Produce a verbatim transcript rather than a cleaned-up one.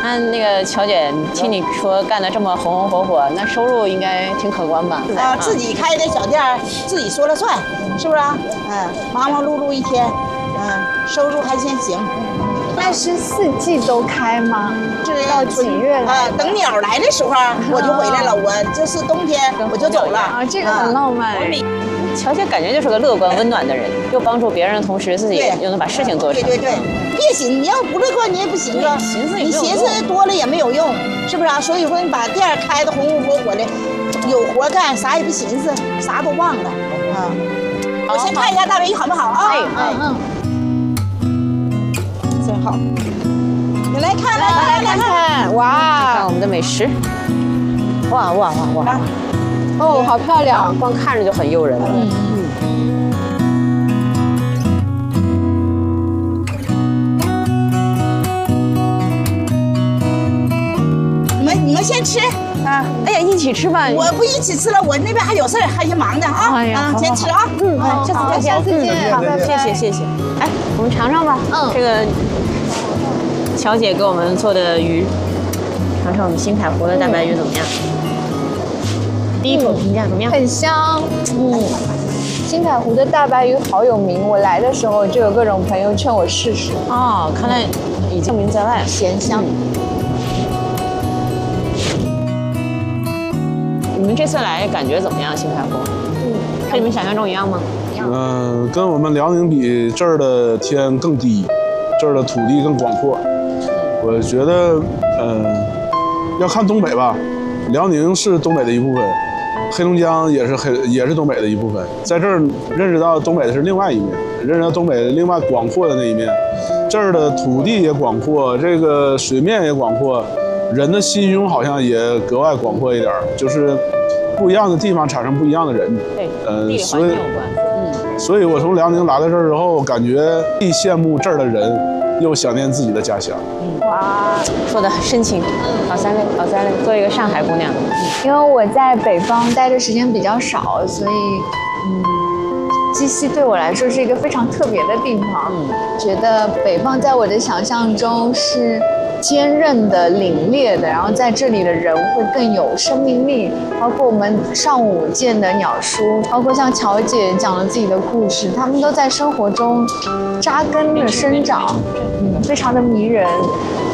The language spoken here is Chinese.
那那个乔姐，听你说干得这么红红火火，那收入应该挺可观吧？ 啊，自己开的小店，自己说了算，是不是啊？嗯，忙忙碌碌一天，嗯，收入还先行。 那是四季都开吗？ 是到几月来？ 啊，等鸟来的时候我就回来了，我就是冬天我就走了。 啊，这个很浪漫。 乔姐感觉就是个乐观温暖的人，又帮助别人的同时，自己又能把事情做成。 对对对，别寻，你要不乐观，你也不行啊。你寻思多了也没有用，是不是啊？所以说你把店开的红红火火的，有活干，啥也不寻思，啥都忘了啊。我先看一下大白鱼好不好啊？ 嗯嗯。 真好。你来看，来来来看， 哇！看我们的美食。哇哇哇哇！ 哦，好漂亮， 光看着就很诱人。嗯嗯。 你们你们先吃啊！ 哎呀，一起吃吧。 我不一起吃了，我那边还有事儿，还有忙的啊。 哎呀， 先吃啊。 嗯，下次再见。 下次见。 好，谢谢谢谢。哎，我们尝尝吧。嗯，这个乔姐给我们做的鱼，尝尝我们新凯湖的大白鱼怎么样？第一口评价怎么样？ 很香。嗯，新凯湖的大白鱼好有名，我来的时候就有各种朋友劝我试试。 哦，看来已经名在外， 咸香。 你们这次来感觉怎么样？新凯湖？嗯，跟你们想象中一样吗？ 嗯、呃，跟我们辽宁比，这儿的天更低，这儿的土地更广阔。我觉得，嗯、呃，要看东北吧，辽宁是东北的一部分。黑龙江也是黑，也是东北的一部分，在这儿认识到东北的是另外一面，认识到东北另外广阔的那一面。这儿的土地也广阔，这个水面也广阔，人的心胸好像也格外广阔一点，就是不一样的地方产生不一样的人。 对， 嗯、 地理环境有关。嗯， 所以我从辽宁来到这儿之后，感觉既羡慕这儿的人，又想念自己的家乡。 嗯，哇，说的很深情。老三类，老三类，作为一个上海姑娘， 因为我在北方待的时间比较少，所以嗯，鸡西对我来说是一个非常特别的地方。嗯，觉得北方在我的想象中是坚韧的、凛冽的，然后在这里的人会更有生命力。包括我们上午见的鸟叔，包括像乔姐讲了自己的故事，他们都在生活中扎根的生长，嗯，非常的迷人。